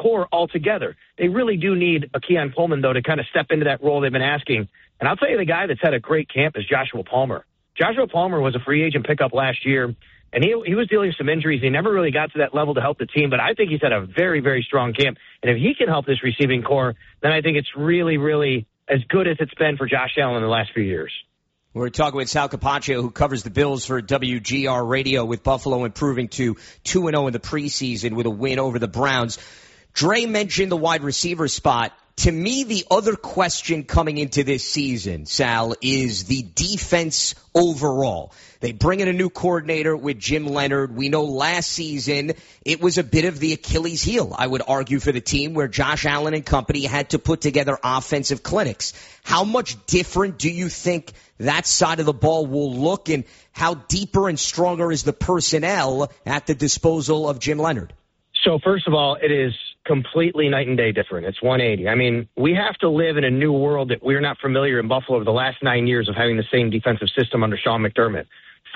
core altogether. They really do need a Keon Coleman, though, to kind of step into that role they've been asking. And I'll tell you, the guy that's had a great camp is Joshua Palmer. Joshua Palmer was a free agent pickup last year, and he was dealing with some injuries. He never really got to that level to help the team, but I think he's had a very, very strong camp. And if he can help this receiving core, then I think it's really, really as good as it's been for Josh Allen in the last few years. We're talking with Sal Capaccio, who covers the Bills for WGR Radio, with Buffalo improving to 2-0 in the preseason with a win over the Browns. Dre mentioned the wide receiver spot. To me, the other question coming into this season, Sal, is the defense overall. They bring in a new coordinator with Jim Leonhard. We know last season it was a bit of the Achilles heel, I would argue, for the team, where Josh Allen and company had to put together offensive clinics. How much different do you think that side of the ball will look, and how deeper and stronger is the personnel at the disposal of Jim Leonhard? So first of all, it is completely night and day different. It's 180. I mean, we have to live in a new world that we're not familiar in Buffalo over the last 9 years of having the same defensive system under Sean McDermott.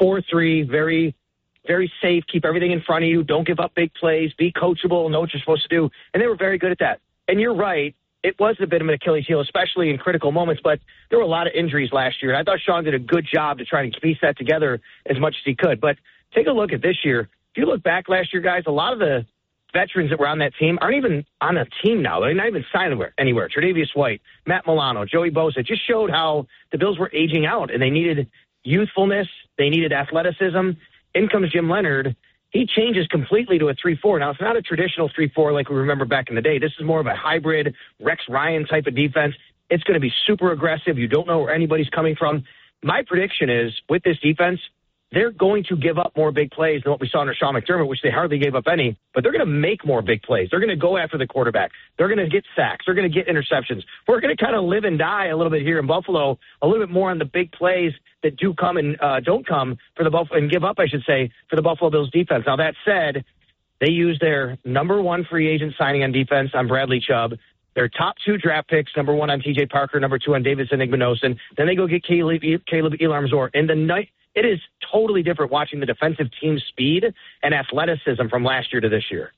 4-3, very, very safe, keep everything in front of you, don't give up big plays, be coachable, know what you're supposed to do. And they were very good at that. And you're right, it was a bit of an Achilles heel, especially in critical moments, but there were a lot of injuries last year. And I thought Sean did a good job to try to piece that together as much as he could. But take a look at this year. If you look back last year, guys, a lot of the veterans that were on that team aren't even on a team now. They're not even signed anywhere. Tre'Davious White, Matt Milano, Joey Bosa just showed how the Bills were aging out, and they needed youthfulness. They needed athleticism. In comes Jim Leonhard. He changes completely to a 3-4. Now, it's not a traditional 3-4 like we remember back in the day. This is more of a hybrid Rex Ryan type of defense. It's going to be super aggressive. You don't know where anybody's coming from. My prediction is, with this defense, they're going to give up more big plays than what we saw under Sean McDermott, which they hardly gave up any, but they're going to make more big plays. They're going to go after the quarterback. They're going to get sacks. They're going to get interceptions. We're going to kind of live and die a little bit here in Buffalo, a little bit more on the big plays that do come and don't come for the Buffalo, and give up, I should say, for the Buffalo Bills defense. Now, that said, they use their number one free agent signing on defense on Bradley Chubb, their top two draft picks, number one on TJ Parker, number two on Davidson Igbinosun. Then they go get Caleb Elam-Zor. In the night, it is totally different watching the defensive team's speed and athleticism from last year to this year.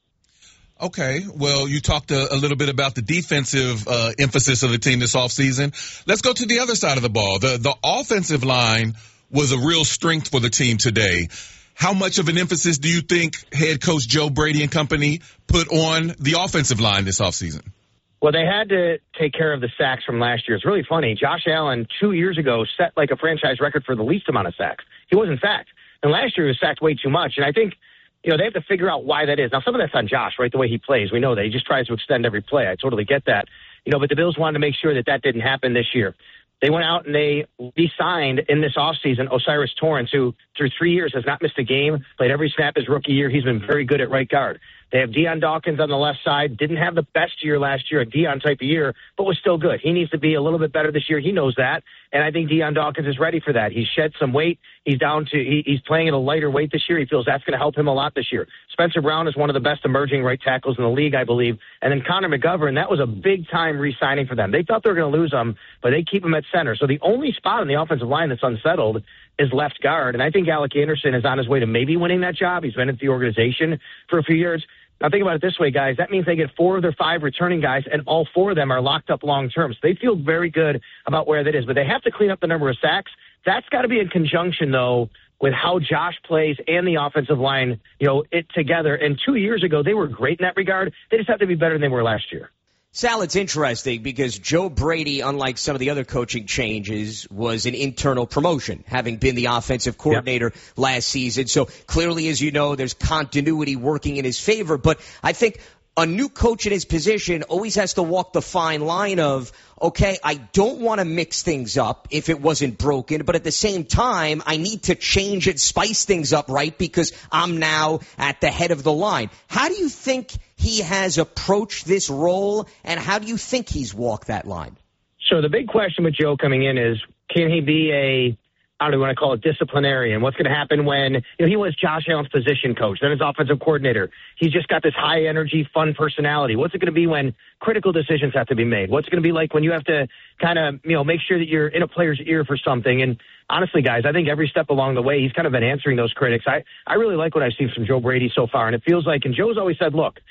Okay, well, you talked a little bit about the defensive emphasis of the team this offseason. Let's go to the other side of the ball. The offensive line was a real strength for the team today. How much of an emphasis do you think head coach Joe Brady and company put on the offensive line this offseason? Well, they had to take care of the sacks from last year. It's really funny. Josh Allen 2 years ago set like a franchise record for the least amount of sacks. He wasn't sacked. And last year he was sacked way too much. And I think, they have to figure out why that is. Now, some of that's on Josh, right, the way he plays. We know that. He just tries to extend every play. I totally get that. But the Bills wanted to make sure that didn't happen this year. They went out and they re-signed in this offseason Osiris Torrance, who through 3 years has not missed a game, played every snap his rookie year. He's been very good at right guard. They have Deion Dawkins on the left side. Didn't have the best year last year, a Deion type of year, but was still good. He needs to be a little bit better this year. He knows that, and I think Deion Dawkins is ready for that. He's shed some weight. He's playing at a lighter weight this year. He feels that's going to help him a lot this year. Spencer Brown is one of the best emerging right tackles in the league, I believe. And then Connor McGovern, that was a big-time re-signing for them. They thought they were going to lose him, but they keep him at center. So the only spot on the offensive line that's unsettled is left guard, and I think Alec Anderson is on his way to maybe winning that job. He's been at the organization for a few years. Now, think about it this way, guys. That means they get 4 of their 5 returning guys, and all 4 of them are locked up long-term. So they feel very good about where that is. But they have to clean up the number of sacks. That's got to be in conjunction, though, with how Josh plays and the offensive line, it together. And 2 years ago, they were great in that regard. They just have to be better than they were last year. Sal, it's interesting because Joe Brady, unlike some of the other coaching changes, was an internal promotion, having been the offensive coordinator last season. So clearly, as you know, there's continuity working in his favor. But I think a new coach in his position always has to walk the fine line of, okay, I don't want to mix things up if it wasn't broken, but at the same time, I need to change it, spice things up, right? Because I'm now at the head of the line. How do you think he has approached this role, and how do you think he's walked that line? So the big question with Joe coming in is, can he be a, I don't know what I call it, disciplinarian? What's going to happen when, he was Josh Allen's position coach, then his offensive coordinator. He's just got this high energy, fun personality. What's it going to be when critical decisions have to be made? What's it going to be like when you have to kind of, make sure that you're in a player's ear for something? And honestly, guys, I think every step along the way, he's kind of been answering those critics. I really like what I've seen from Joe Brady so far. And it feels like, and Joe's always said, look,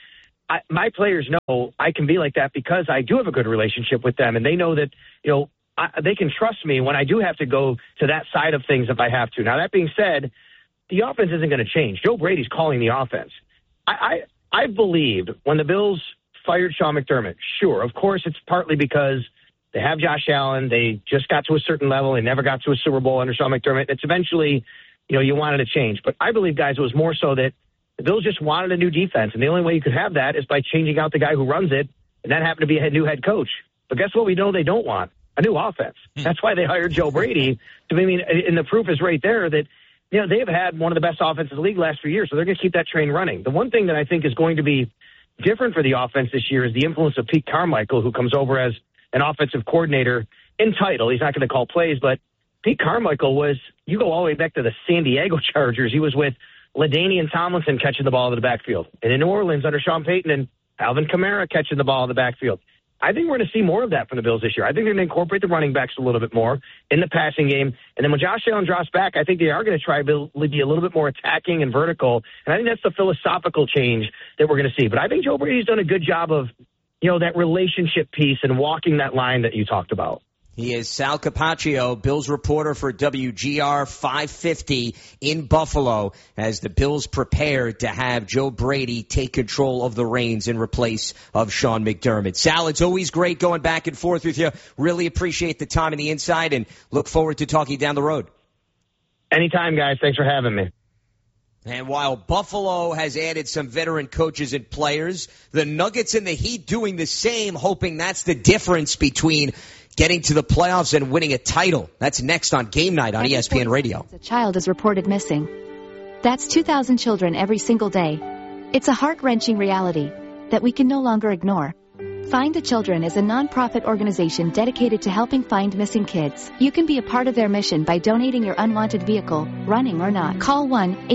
my players know I can be like that because I do have a good relationship with them, and they know that, they can trust me when I do have to go to that side of things if I have to. Now, that being said, the offense isn't going to change. Joe Brady's calling the offense. I believed when the Bills fired Sean McDermott, sure, of course, it's partly because they have Josh Allen. They just got to a certain level. They never got to a Super Bowl under Sean McDermott. It's eventually, you wanted to change. But I believe, guys, it was more so that the Bills just wanted a new defense, and the only way you could have that is by changing out the guy who runs it, and that happened to be a new head coach. But guess what we know they don't want? A new offense. That's why they hired Joe Brady. And the proof is right there that, they've had one of the best offenses in the league the last few years, so they're going to keep that train running. The one thing that I think is going to be different for the offense this year is the influence of Pete Carmichael, who comes over as an offensive coordinator in title. He's not going to call plays, but Pete Carmichael you go all the way back to the San Diego Chargers. He was with LaDainian Tomlinson catching the ball out of the backfield. And in New Orleans under Sean Payton and Alvin Kamara catching the ball in the backfield. I think we're going to see more of that from the Bills this year. I think they're going to incorporate the running backs a little bit more in the passing game. And then when Josh Allen drops back, I think they are going to try to be a little bit more attacking and vertical. And I think that's the philosophical change that we're going to see. But I think Joe Brady's done a good job of, that relationship piece and walking that line that you talked about. He is Sal Capaccio, Bills reporter for WGR 550 in Buffalo, as the Bills prepare to have Joe Brady take control of the reins in replace of Sean McDermott. Sal, it's always great going back and forth with you. Really appreciate the time and the insight, and look forward to talking down the road. Anytime, guys. Thanks for having me. And while Buffalo has added some veteran coaches and players, the Nuggets and the Heat doing the same, hoping that's the difference between getting to the playoffs and winning a title. That's next on Game Night on ESPN Radio. A child is reported missing. That's 2,000 children every single day. It's a heart-wrenching reality that we can no longer ignore. Find the Children is a non-profit organization dedicated to helping find missing kids. You can be a part of their mission by donating your unwanted vehicle, running or not. Call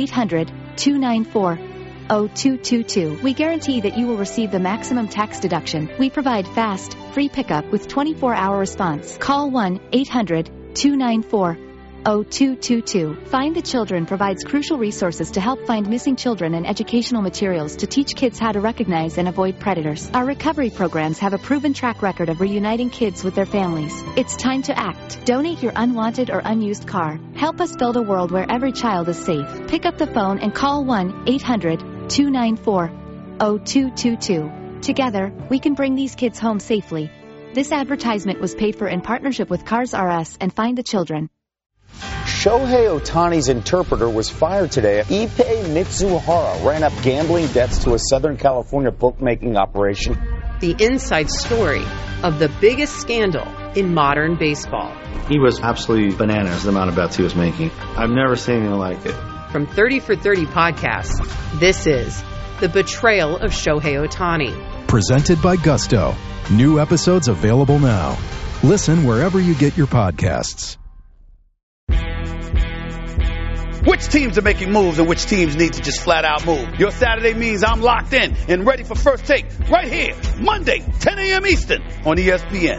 1-800-294-0222. We guarantee that you will receive the maximum tax deduction. We provide fast, free pickup with 24-hour response. Call 1-800-294-0222. Find the Children provides crucial resources to help find missing children and educational materials to teach kids how to recognize and avoid predators. Our recovery programs have a proven track record of reuniting kids with their families. It's time to act. Donate your unwanted or unused car. Help us build a world where every child is safe. Pick up the phone and call 1-800-294-0222. Together, we can bring these kids home safely. This advertisement was paid for in partnership with Cars R Us and Find the Children. Shohei Ohtani's interpreter was fired today. Ippei Mitsuhara ran up gambling debts to a Southern California bookmaking operation. The inside story of the biggest scandal in modern baseball. He was absolutely bananas, the amount of bets he was making. I've never seen anything like it. From 30 for 30 podcasts, this is The Betrayal of Shohei Ohtani. Presented by Gusto. New episodes available now. Listen wherever you get your podcasts. Which teams are making moves and which teams need to just flat out move? Your Saturday means I'm locked in and ready for First Take right here, Monday, 10 a.m. Eastern on ESPN.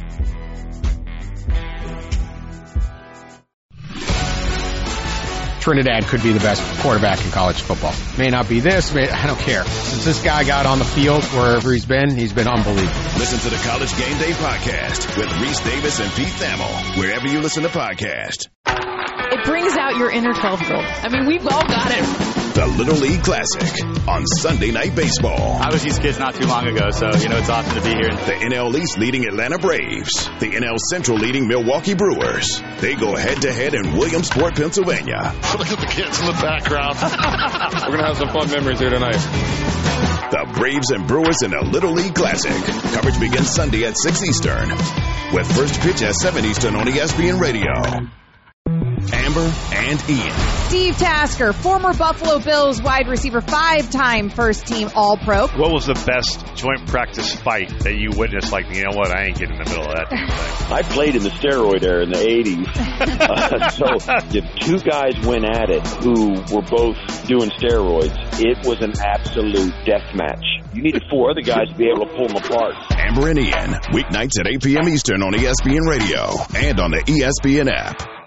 Trinidad could be the best quarterback in college football. May not be this, I don't care. Since this guy got on the field, wherever he's been unbelievable. Listen to the College Game Day podcast with Reese Davis and Pete Thamel, wherever you listen to podcasts. It brings out your inner 12-year-old. I mean, we've all got it. The Little League Classic on Sunday Night Baseball. I was these kids not too long ago, so, it's awesome to be here. The NL East leading Atlanta Braves. The NL Central leading Milwaukee Brewers. They go head-to-head in Williamsport, Pennsylvania. Look at the kids in the background. We're going to have some fun memories here tonight. The Braves and Brewers in the Little League Classic. Coverage begins Sunday at 6 Eastern. With first pitch at 7 Eastern on ESPN Radio. Amber and Ian. Steve Tasker, former Buffalo Bills wide receiver, 5-time first-team All-Pro. What was the best joint practice fight that you witnessed? Like, you know what, I ain't getting in the middle of that thing. I played in the steroid era in the 80s. So if two guys went at it who were both doing steroids, it was an absolute death match. You needed 4 other guys to be able to pull them apart. Amber and Ian, weeknights at 8 p.m. Eastern on ESPN Radio and on the ESPN app.